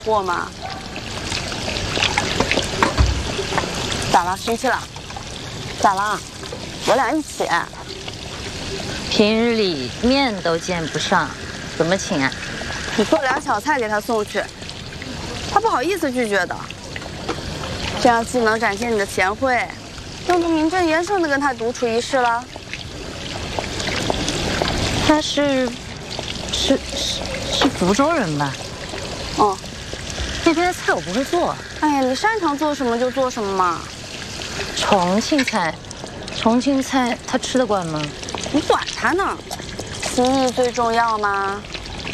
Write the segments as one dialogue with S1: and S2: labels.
S1: 货吗？咋了？生气了？咋了？我俩一起。
S2: 平日里面都见不上，怎么请啊？
S1: 你做点小菜给他送去，他不好意思拒绝的。这样既能展现你的贤惠，又能名正言顺地跟他独处一室了。
S2: 他是福州人吧？
S1: 哦，
S2: 那边的菜我不会做。
S1: 哎呀，你擅长做什么就做什么嘛。
S2: 重庆菜他吃得惯吗？
S1: 你管他呢，心意最重要嘛。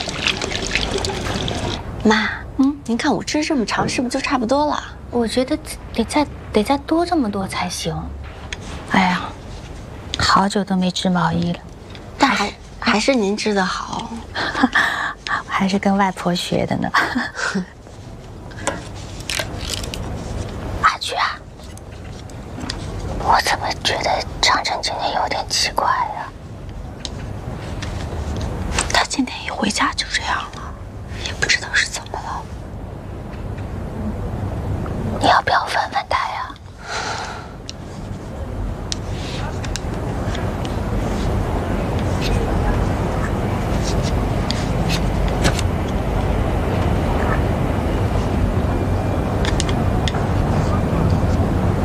S3: 妈，您看我吃这么长，是不是就差不多了？
S4: 我觉得得再多这么多才行。哎呀，好久都没织毛衣了，
S3: 但还是您织的好，
S4: 我还是跟外婆学的呢。阿菊啊，我怎么觉得长城今天有点奇怪呀？
S3: 他今天一回家就这样了，也不知道是怎么了。
S4: 你要不要